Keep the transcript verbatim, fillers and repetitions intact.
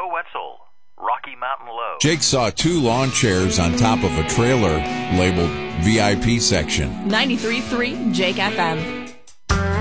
Joe Wetzel, Rocky Mountain Low. Jake saw two lawn chairs on top of a trailer labeled V I P section. ninety-three point three Jake F M.